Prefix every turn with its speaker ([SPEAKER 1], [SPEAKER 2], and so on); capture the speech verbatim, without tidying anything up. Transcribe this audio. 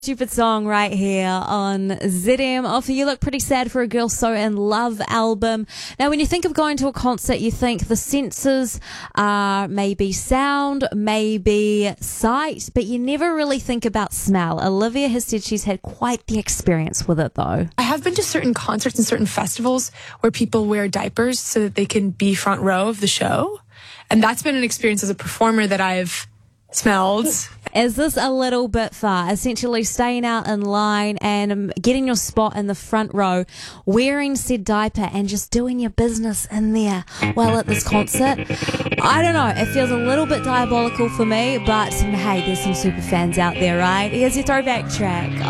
[SPEAKER 1] Stupid song right here on Z M off the You Look Pretty Sad for a Girl So In Love album. Now, when you think of going to a concert, you think the senses are maybe sound, maybe sight, but you never really think about smell. Olivia has said she's had quite the experience with it, though.
[SPEAKER 2] I have been to certain concerts and certain festivals where people wear diapers so that they can be front row of the show. And that's been an experience as a performer that I've smelled.
[SPEAKER 1] Is this a little bit far? Essentially staying out in line and um, getting your spot in the front row, wearing said diaper and just doing your business in there while at this concert. I don't know. It feels a little bit diabolical for me, but hey, there's some super fans out there, right? Here's your throwback track.